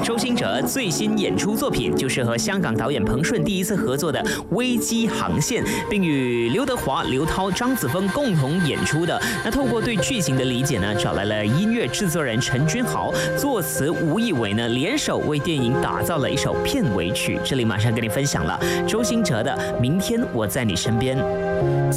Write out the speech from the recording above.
周兴哲最新演出作品就是和香港导演彭顺第一次合作的《危机航线》，并与刘德华、刘涛、张子枫共同演出的。那透过对剧情的理解呢，找来了音乐制作人陈君豪，作词吴亦伟呢联手为电影打造了一首片尾曲。这里马上跟你分享了周兴哲的《明天我在你身边》。